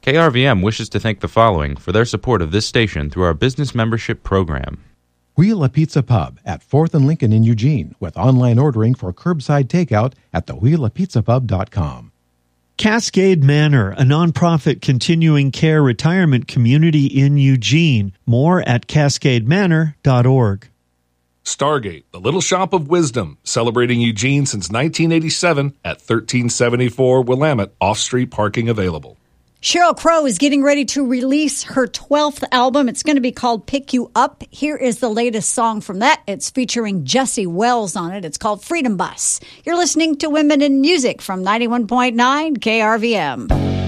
KRVM wishes to thank the following for their support of this station through our business membership program. Wheel a Pizza Pub at 4th and Lincoln in Eugene with online ordering for curbside takeout at thewheelapizzapub.com. Cascade Manor, a nonprofit continuing care retirement community in Eugene. More at cascademanor.org. Stargate, the Little Shop of Wisdom, celebrating Eugene since 1987 at 1374 Willamette, off-street parking available. Sheryl Crow is getting ready to release her 12th album. It's going to be called Pick You Up. Here is the latest song from that. It's featuring Jesse Wells on it. It's called Freedom Bus. You're listening to Women in Music from 91.9 KRVM.